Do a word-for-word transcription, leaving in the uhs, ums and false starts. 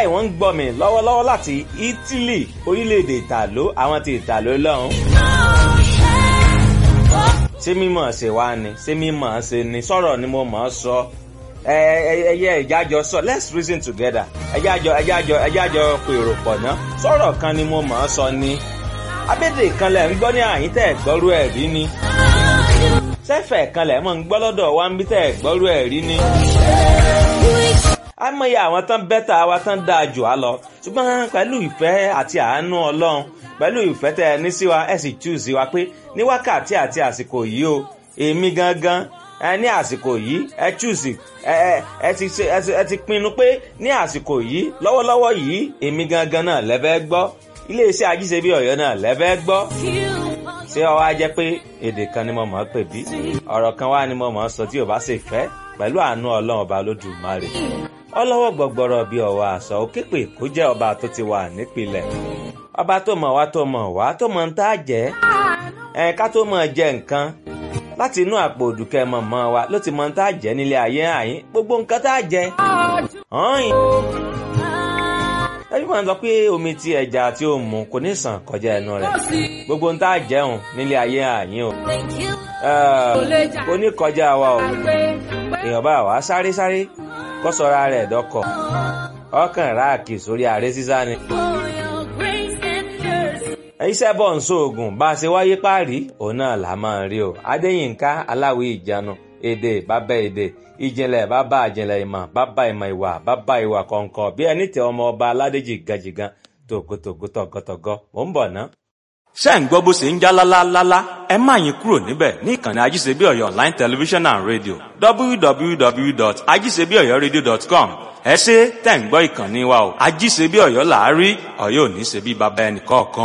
báyìí wọ́n ń gbọ́ mi lọ́wọ́lọ́wọ́ láti Italy orílẹ̀-èdè ìtàló àwọn ti ìtàló lọ́hùn. ṣé mímọ̀ ṣe wá ni ṣé mímọ̀ ṣe ni sọ̀rọ̀ ni mo mọ̀ ọ́ sọ ẹyẹ ìjájọ sọ let's reason together ẹjájọ ẹjájọ ẹjájọ pèrò pọ̀ ná sọ̀rọ̀ kan ni mo mọ̀ ọ́ sọ ni abédè kan lẹ̀ ń gbọ́ ní àyín tẹ̀ gbọ́rú ẹ̀ rí ni sẹ́fẹ̀ kan lẹ̀ mọ̀ ń gbọ́ lọ́dọ̀ wa ń bí tẹ̀ gbọ́rú ẹ̀ rí ni. àmọye àwọn tán bẹ́tà wa tán dáa jù á lọ ṣùgbọ́n pẹ̀lú ìfẹ́ àti àánú Ọlọ́run pẹ̀lú ìfẹ́ tẹ́ ẹ ní sí wa ẹ sì choose wa pé ní wákàtí àti àsìkò yìí o èmi gangan ẹ ní àsìkò yìí ẹ choose ẹ ẹ ti ṣe ẹ ti pinnu pé ní àsìkò yìí lọ́wọ́lọ́wọ́ yìí èmi gangan náà lẹ́fẹ́ gbọ́ iléeṣẹ́ Ajíṣebí Ọ̀yọ́ náà lẹ́fẹ́ gbọ́ ṣé ó wá jẹ́ pé èdè kan ni mo mọ̀ ọ́ pè bí ọ̀rọ̀ kan wá ni mo mọ̀ ọ́ sọ tí ò bá ṣe fẹ́ pẹ̀lú àánú Ọlọ́run ọba Olódùmarè ọlọ́wọ́ gbọ̀gbọ̀rọ̀ bí ọ̀wà àṣà òkèpè kó jẹ́ ọba tó ti wà nípìnlẹ̀ ọba tó mọ̀ wá tó mọ̀ wá tó mọ̀ ń tá jẹ́ ẹ̀ ká tó mọ̀ jẹ nǹkan láti inú àpò òdùkẹ́ mọ̀mọ́ wa ló ti mọ̀ ń tá jẹ́ nílé ayé àyín gbogbo nǹkan tá jẹ́ ọ̀hìn. ẹbí kan sọ pé omi tí ẹja tí ó mu kò ní sàn kọjá ẹnu rẹ̀ gbogbo ń tá jẹun nílé ayé àyín o kò ní kọjá wa o èèyàn bá wa sáré sáré kó sọra rẹ̀ dọ́kọ̀ ọkàn ráàkì sórí ààrẹ sísá ni. iṣẹ́ bọ̀ ń sóògùn bá a ṣe wáyé páàrí òun náà là máa rí o. Adéyínká Aláwí Ìjánu èdè bàbá èdè ìjìnlẹ̀ bàbá ìjìnlẹ̀ ìmọ̀ bàbá ìmọ̀ ìwà bàbá ìwà kọ̀ọ̀kan bí ẹni tẹ ọmọ ọba aládéjì gàjìgàn tògótògó tọ̀gọ́tọ̀gọ́ mò ń bọ̀ ná. ṣé ń gbọ́ bó ṣe ń já lálálálá ẹ má yín kúrò níbẹ̀ ní ìkànnì Ajíṣebí Ọ̀yọ́ online television and radio w w w dot ajisebi oyo radio dot com ẹ ṣé tẹ̀ ń gbọ́ ìkànnì wa o Ajíṣebí Ọ̀yọ́ làárí Ọ̀yọ́ ò ní ṣe bí baba ẹnì kọ̀ọ̀kan.